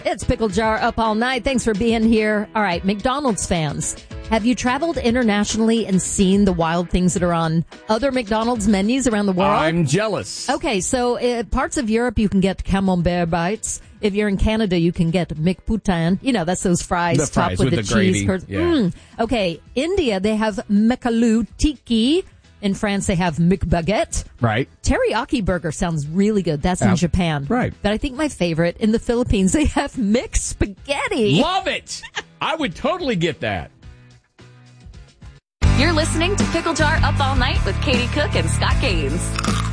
It's Pickle Jar up all night. Thanks for being here. All right, McDonald's fans, have you traveled internationally and seen the wild things that are on other McDonald's menus around the world? I'm jealous. Okay, so parts of Europe you can get Camembert bites. If you're in Canada, you can get McPoutin. You know, that's those fries topped with the cheese. Yeah. Okay, India, they have Mekalu Tiki. In France, they have McBaguette. Right. Teriyaki burger sounds really good. That's in Japan. Right. But I think my favorite, in the Philippines, they have mixed spaghetti. Love it. I would totally get that. You're listening to Pickle Jar Up All Night with Katie Cook and Scott Gaines.